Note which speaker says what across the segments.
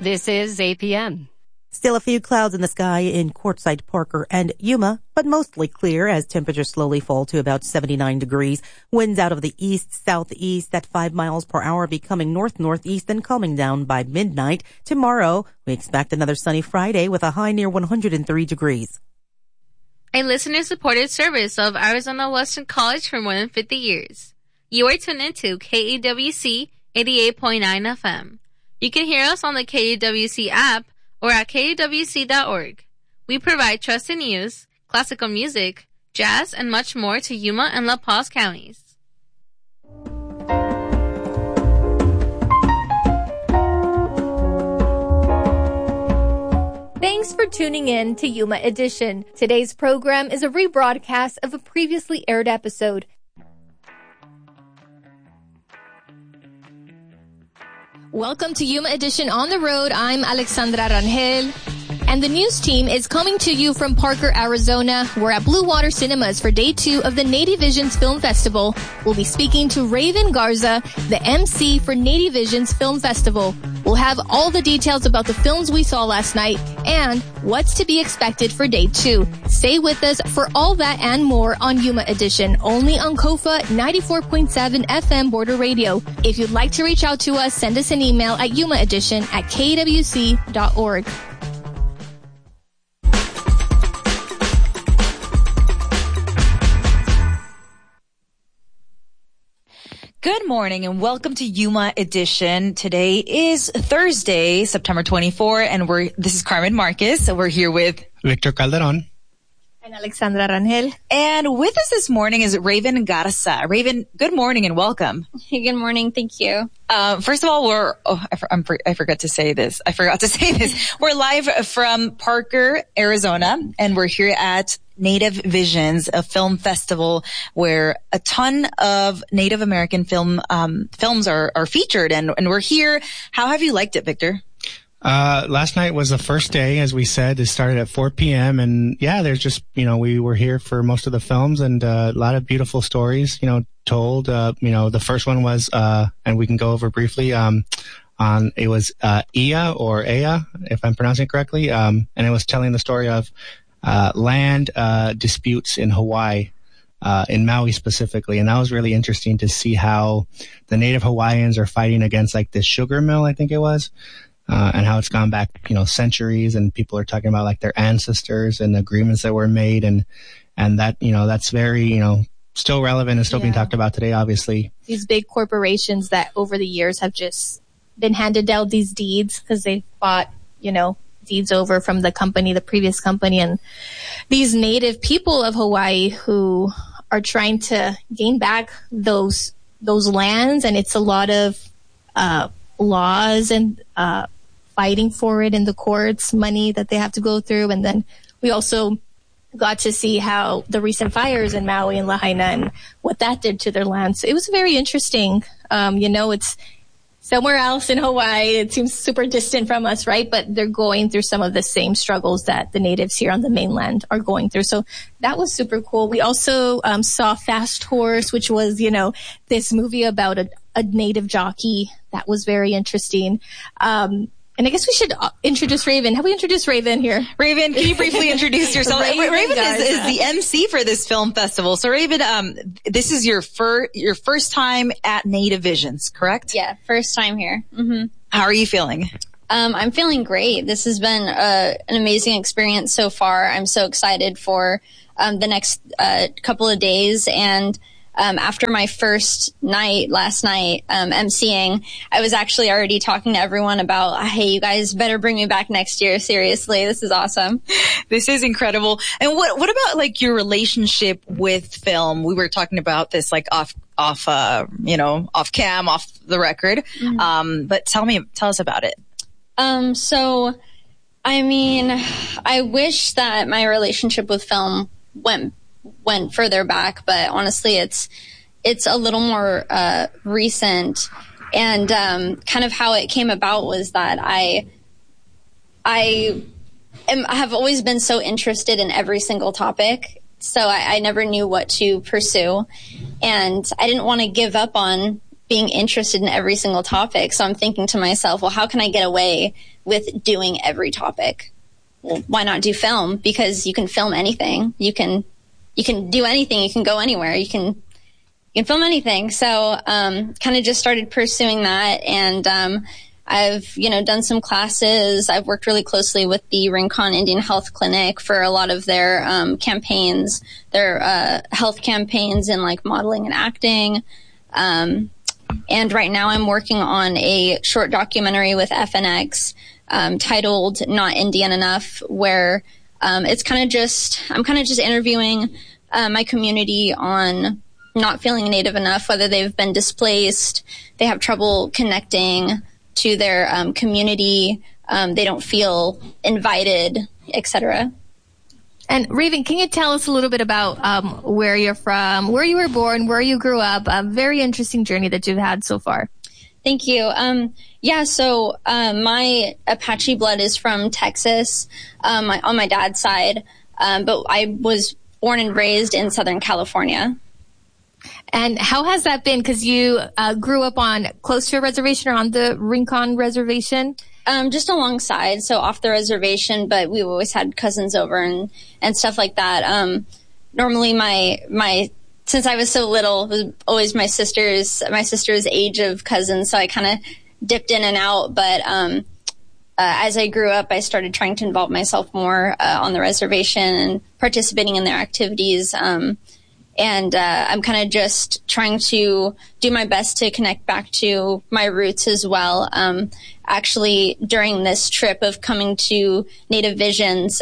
Speaker 1: This is APM.
Speaker 2: Still a few clouds in the sky in Quartzsite, Parker, and Yuma, but mostly clear as temperatures slowly fall to about 79 degrees. Winds out of the east-southeast at 5 miles per hour, becoming north-northeast and calming down by midnight. Tomorrow, we expect another sunny Friday with a high near 103 degrees.
Speaker 3: A listener-supported service of Arizona Western College for more than 50 years. You are tuned into KAWC 88.9 FM. You can hear us on the KAWC app or at KAWC.org. We provide trusted news, classical music, jazz, and much more to Yuma and La Paz counties.
Speaker 4: Thanks for tuning in to Yuma Edition. Today's program is a rebroadcast of a previously aired episode. Welcome to Yuma Edition on the road. I'm Alexandra Rangel. And the news team is coming to you from Parker, Arizona. We're at Blue Water Cinemas for day 2 of the Native Visions Film Festival. We'll be speaking to Raven Garza, the MC for Native Visions Film Festival. We'll have all the details about the films we saw last night and what's to be expected for day 2. Stay with us for all that and more on Yuma Edition, only on KOFA 94.7 FM Border Radio. If you'd like to reach out to us, send us an email at yumaedition@kwc.org.
Speaker 5: Good morning and welcome to Yuma Edition. Today is Thursday, September 24, and this is Carmen Marquez. We're here with
Speaker 6: Victor Calderon
Speaker 4: and Alexandra Rangel.
Speaker 5: And with us this morning is Raven Garza. Raven, good morning and welcome.
Speaker 7: Hey, good morning. Thank you.
Speaker 5: First of all, I forgot to say this. We're live from Parker, Arizona, and we're here at Native Visions, a film festival where a ton of Native American films are featured, and we're here. How have you liked it, Victor?
Speaker 6: Last night was the first day, as we said. It started at 4 p.m. and yeah, there's just, we were here for most of the films and a lot of beautiful stories, told. The first one was, and we can go over briefly, it was Ea or Ea, if I'm pronouncing it correctly, and it was telling the story of land disputes in Hawaii, in Maui specifically. And that was really interesting to see how the native Hawaiians are fighting against like this sugar mill, I think it was, and how it's gone back, centuries, and people are talking about like their ancestors and agreements that were made. And that, that's very, still relevant and still being talked about today, obviously.
Speaker 4: These big corporations that over the years have just been handed down these deeds because they bought, deeds over from the previous company, and these native people of Hawaii who are trying to gain back those lands, and it's a lot of laws and fighting for it in the courts, money that they have to go through. And then we also got to see how the recent fires in Maui and Lahaina and what that did to their land. So it was very interesting. It's somewhere else in Hawaii. It seems super distant from us, right? But they're going through some of the same struggles that the natives here on the mainland are going through. So that was super cool. We also saw Fast Horse, which was, this movie about a native jockey. That was very interesting. And I guess we should introduce Raven. Have we introduced Raven here?
Speaker 5: Raven, can you briefly introduce yourself? Raven is the MC for this film festival. So Raven, this is your first time at Native Visions, correct?
Speaker 7: Yeah, first time here. Mm-hmm.
Speaker 5: How are you feeling?
Speaker 7: I'm feeling great. This has been an amazing experience so far. I'm so excited for the next couple of days. And after my first night, last night, emceeing, I was actually already talking to everyone about, hey, you guys better bring me back next year. Seriously, this is awesome.
Speaker 5: This is incredible. And what about like your relationship with film? We were talking about this like off cam, off the record. Mm-hmm. But tell us about it.
Speaker 7: So, I mean, I wish that my relationship with film went further back, but honestly, it's a little more recent. And kind of how it came about was that I have always been so interested in every single topic, so I never knew what to pursue, and I didn't want to give up on being interested in every single topic. So I'm thinking to myself, well, how can I get away with doing every topic. Well, why not do film? Because you can film anything. You can do anything. You can go anywhere. You can film anything. So, kind of just started pursuing that. And, I've, done some classes. I've worked really closely with the Rincon Indian Health Clinic for a lot of their, campaigns, their, health campaigns in like modeling and acting. And right now I'm working on a short documentary with FNX, titled Not Indian Enough, where, I'm kind of just interviewing, my community on not feeling Native enough, whether they've been displaced, they have trouble connecting to their, community, they don't feel invited, etc.
Speaker 4: And Raven, can you tell us a little bit about where you're from, where you were born, where you grew up? A very interesting journey that you've had so far.
Speaker 7: Thank you. So my Apache blood is from Texas, on my dad's side, but I was born and raised in Southern California.
Speaker 4: And how has that been? Because you grew up close to a reservation or on the Rincon Reservation?
Speaker 7: Just alongside, so off the reservation, but we always had cousins over and stuff like that. Normally my since I was so little, it was always my sister's age of cousins, so I kind of dipped in and out. But as I grew up, I started trying to involve myself more on the reservation and participating in their activities. And I'm kind of just trying to do my best to connect back to my roots as well. Actually, during this trip of coming to Native Visions,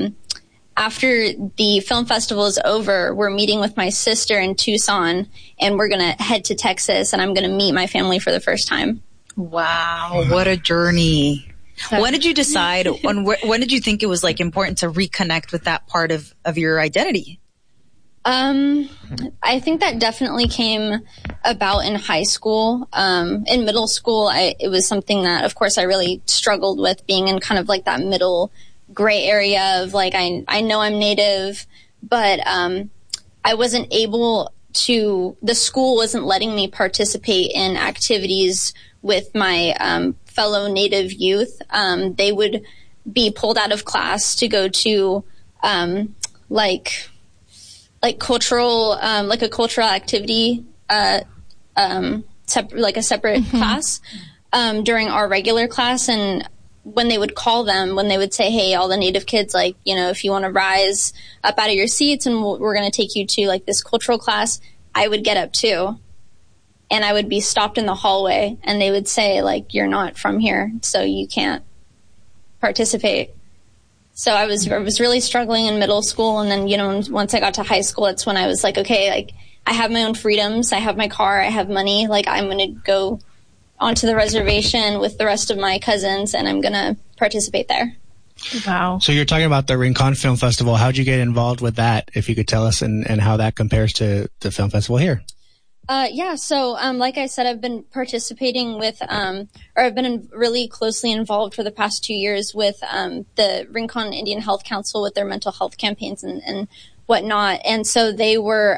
Speaker 7: after the film festival is over, we're meeting with my sister in Tucson, and we're going to head to Texas, and I'm going to meet my family for the first time.
Speaker 5: Wow, what a journey. When did you decide, when did you think it was like important to reconnect with that part of your identity?
Speaker 7: I think that definitely came about in high school. In middle school, it was something that, of course, I really struggled with, being in kind of like that middle gray area of like, I know I'm Native, but, I wasn't able to, the school wasn't letting me participate in activities with my, fellow Native youth. They would be pulled out of class to go to, like cultural, like a cultural activity, like a separate class, during our regular class. And when they would call them, when they would say, hey, all the Native kids, like, if you want to rise up out of your seats and we're going to take you to like this cultural class, I would get up too. And I would be stopped in the hallway and they would say like, you're not from here, so you can't participate. So I was really struggling in middle school. And then, once I got to high school, that's when I was like, okay, like I have my own freedoms. I have my car. I have money. Like I'm going to go onto the reservation with the rest of my cousins and I'm going to participate there.
Speaker 4: Wow.
Speaker 6: So you're talking about the Rincon Film Festival. How'd you get involved with that? If you could tell us and how that compares to the film festival here.
Speaker 7: So, like I said, I've been participating with, or I've been really closely involved for the past 2 years with, the Rincon Indian Health Council with their mental health campaigns and whatnot. And so they were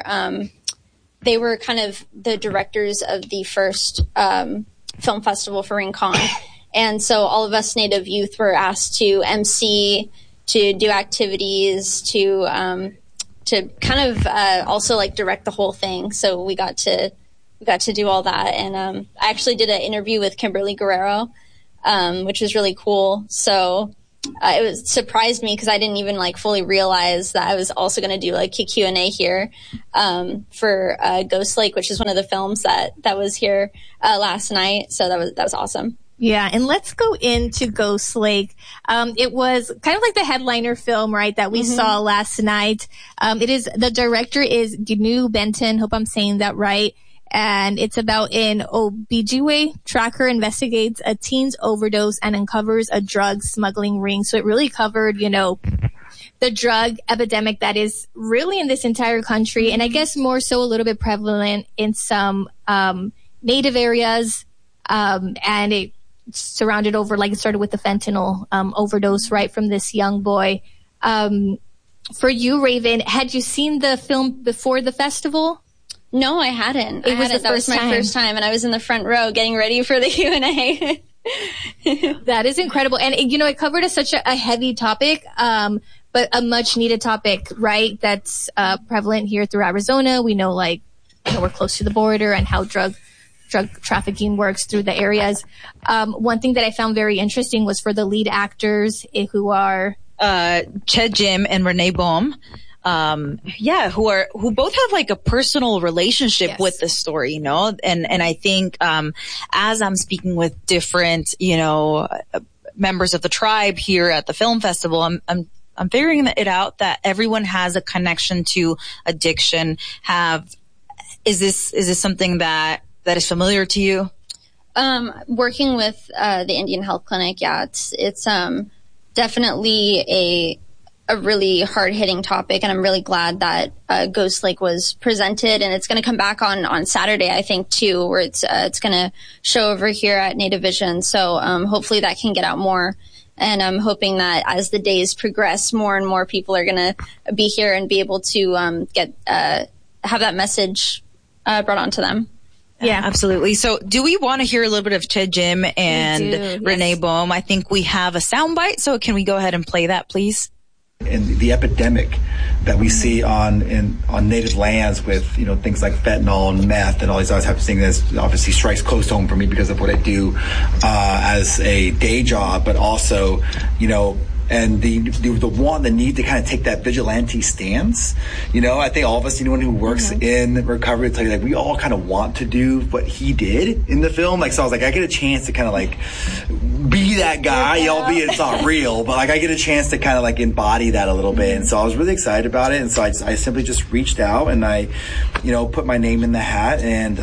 Speaker 7: kind of the directors of the first, film festival for Rincon. And so all of us Native youth were asked to MC, to do activities, to kind of also like direct the whole thing. So we got to do all that. And I actually did an interview with Kimberly Guerrero, which was really cool. So it surprised me because I didn't even like fully realize that I was also going to do like a Q&A here for Ghost Lake, which is one of the films that was here last night. So that was awesome.
Speaker 4: Yeah, and let's go into Ghost Lake. It was kind of like the headliner film, right, that we saw last night. The director is Gnu Benton, hope I'm saying that right. And it's about an OBGYN tracker investigates a teen's overdose and uncovers a drug smuggling ring. So it really covered, the drug epidemic that is really in this entire country. And I guess more so a little bit prevalent in some, Native areas. And it surrounded over, like it started with the fentanyl, overdose, right, from this young boy. For you, Raven, had you seen the film before the festival?
Speaker 7: No, I hadn't.
Speaker 4: That was my
Speaker 7: first time, and I was in the front row getting ready for the Q&A.
Speaker 4: That is incredible. And, it covered such a heavy topic, but a much needed topic, right? That's prevalent here through Arizona. We know, we're close to the border and how drug trafficking works through the areas. One thing that I found very interesting was for the lead actors who are
Speaker 5: Che Jim and Renee Bohm. Who both have a personal relationship with the story, and I think, as I'm speaking with different, members of the tribe here at the film festival, I'm figuring it out that everyone has a connection to addiction. Is this something that is familiar to you?
Speaker 7: Working with, the Indian Health Clinic. Yeah, it's definitely a really hard-hitting topic, and I'm really glad that Ghost Lake was presented, and it's going to come back on Saturday, I think, too, where it's going to show over here at Native Vision. So hopefully that can get out more, and I'm hoping that as the days progress, more and more people are going to be here and be able to have that message brought onto them.
Speaker 5: Yeah, absolutely. So do we want to hear a little bit of Che Jim and Renee Bohm? I think we have a soundbite, so can we go ahead and play that, please?
Speaker 1: And the epidemic that we see on native lands with things like fentanyl and meth and all these other types of things, that obviously strikes close home for me because of what I do as a day job, but also and the need to kind of take that vigilante stance. I think all of us, anyone who works in recovery will tell you we all kind of want to do what he did in the film. So I was I get a chance to kind of be that guy, albeit it's not real, but I get a chance to kind of embody that a little bit. And so I was really excited about it. And so I simply just reached out and I, put my name in the hat and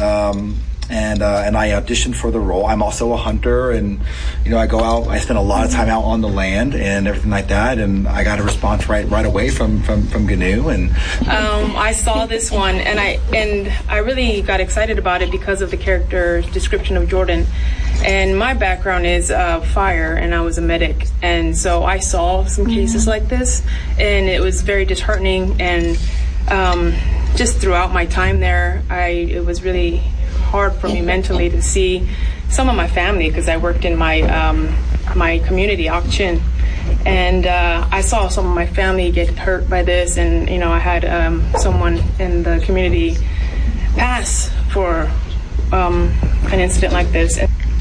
Speaker 1: I auditioned for the role. I'm also a hunter, and I go out. I spend a lot of time out on the land and everything like that. And I got a response right away from GNU. And
Speaker 8: I saw this one, and I really got excited about it because of the character's description of Jordan. And my background is fire, and I was a medic, and so I saw some cases like this, and it was very disheartening. And just throughout my time there, it was really hard for me mentally to see some of my family, because I worked in my community, Ak-Chin, and I saw some of my family get hurt by this, and I had someone in the community pass for an incident like this.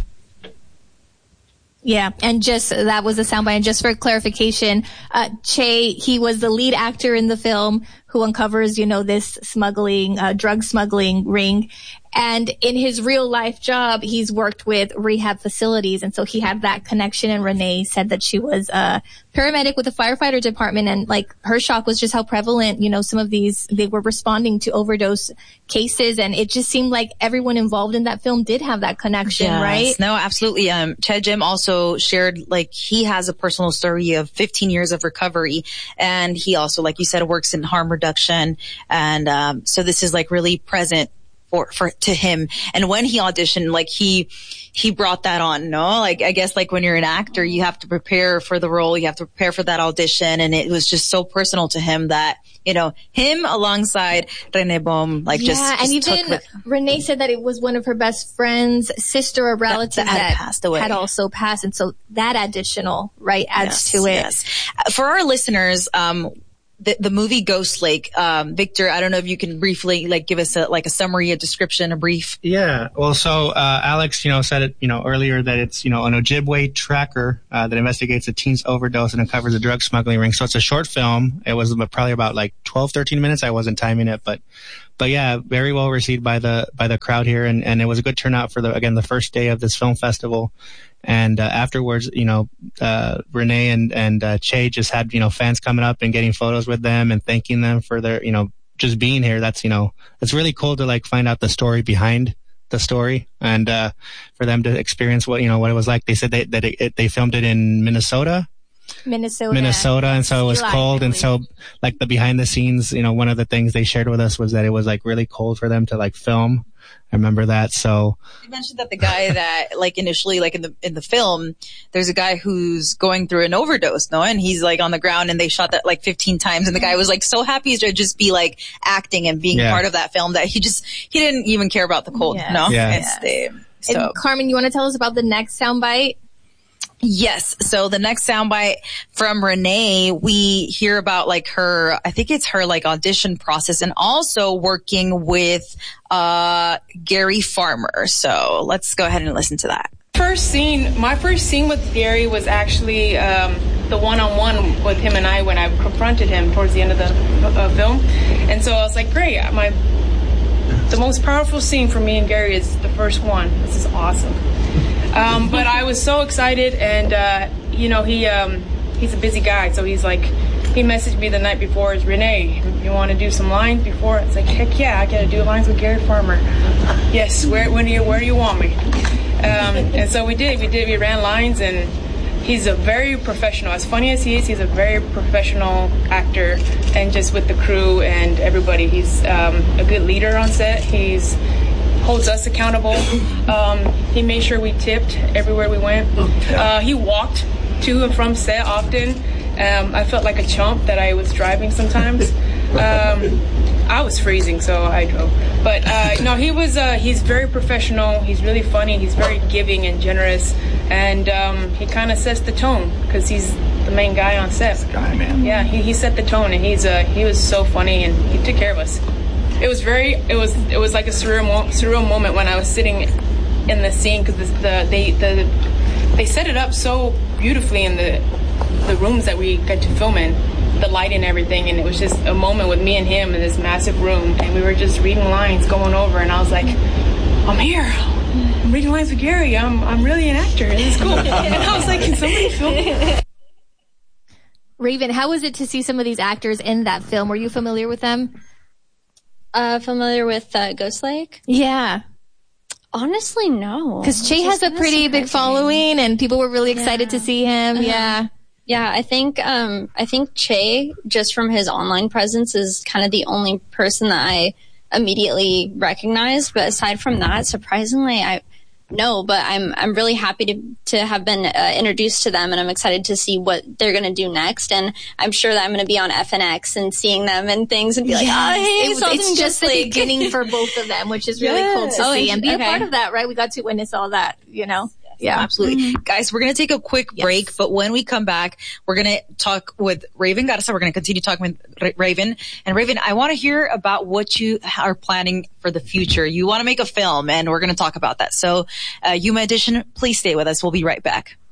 Speaker 4: Yeah, and that was a soundbite. And just for clarification, Che, he was the lead actor in the film who uncovers, this drug smuggling ring. And in his real life job, he's worked with rehab facilities. And so he had that connection. And Renee said that she was a paramedic with the firefighter department. And her shock was just how prevalent, some of these, they were responding to overdose cases. And it just seemed like everyone involved in that film did have that connection, right?
Speaker 5: No, absolutely. Che Jim also shared, he has a personal story of 15 years of recovery. And he also, like you said, works in harm reduction. And, so this is really present to him. And when he auditioned, he brought that on, no? I guess when you're an actor, you have to prepare for the role, you have to prepare for that audition. And it was just so personal to him that, him alongside Renee Bohm, and
Speaker 4: even Renee said that it was one of her best friends' sister or relative that
Speaker 5: passed away,
Speaker 4: had also passed. And so that additional, adds to it.
Speaker 5: Yes. For our listeners, the movie Ghost Lake, Victor, I don't know if you can briefly give us a summary, a description, a brief.
Speaker 6: Yeah. Well, so Alex, said it, earlier that it's, an Ojibwe tracker that investigates a teen's overdose and uncovers a drug smuggling ring. So it's a short film. It was probably about 12, 13 minutes. I wasn't timing it, but yeah, very well received by the crowd here, and it was a good turnout for the first day of this film festival. And afterwards, Renee and Che just had, fans coming up and getting photos with them and thanking them for their, just being here. That's, it's really cool to find out the story behind the story, and for them to experience what it was like. They said they filmed it in Minnesota, and so it was cold, and so the behind the scenes, one of the things they shared with us was that it was really cold for them to film. I remember that. So
Speaker 5: you mentioned that the guy that initially in the film, there's a guy who's going through an overdose, no? And he's on the ground, and they shot that 15 times, and the guy was so happy to just be acting and being part of that film that he didn't even care about the cold, no?
Speaker 6: Yeah.
Speaker 4: And Carmen, you want to tell us about the next soundbite?
Speaker 5: Yes. So the next soundbite from Renee, we hear about like her, I think it's her like audition process and also working with Gary Farmer. So let's go ahead and listen to that.
Speaker 8: My first scene with Gary was actually the one-on-one with him and I when I confronted him towards the end of the film. And so I was like, great, the most powerful scene for me and Gary is the first one. This is awesome. But I was so excited, and he's a busy guy, so he's like, he messaged me the night before, Renee, you want to do some lines before? It's like, heck yeah, I gotta do lines with Gary Farmer. Yes, where do you want me? And so we did. We ran lines, and he's a very professional. As funny as he is, he's a very professional actor, and just with the crew and everybody, he's a good leader on set. He's holds us accountable. He made sure we tipped everywhere we went. He walked to and from set often. I felt like a chump that I was driving sometimes. I was freezing, so I drove. But no, he's very professional. He's really funny. He's very giving and generous. And he kind of sets the tone because he's the main guy on set.
Speaker 1: Guy, man.
Speaker 8: Yeah, he set the tone, and he was so funny, and he took care of us. It was like a surreal moment when I was sitting in the scene because they set it up so beautifully in the rooms that we got to film in, the light and everything, and it was just a moment with me and him in this massive room, and we were just reading lines, going over, and I was like, I'm here. I'm reading lines with Gary. I'm really an actor. This is cool. And I was like, can somebody film me?
Speaker 4: Raven, how was it to see some of these actors in that film? Were you familiar with them?
Speaker 7: Familiar with Ghost Lake?
Speaker 4: Yeah.
Speaker 7: Honestly, no.
Speaker 4: Because Che has a pretty big following, and people were really excited to see him. Yeah.
Speaker 7: Yeah, I think Che, just from his online presence, is kind of the only person that I immediately recognized. But aside from that, surprisingly, but I'm really happy to have been introduced to them, and I'm excited to see what they're going to do next. And I'm sure that I'm going to be on FNX and seeing them and things and be like,
Speaker 4: it's just the beginning for both of them, which is really cool to see and be a part of that, right? We got to witness all that,
Speaker 5: Yeah, absolutely. Guys, we're going to take a quick break, but when we come back, we're going to talk with Raven Garza. We're going to continue talking with Raven. And Raven, I want to hear about what you are planning for the future. You want to make a film, and we're going to talk about that. So, Yuma Edition, please stay with us. We'll be right back.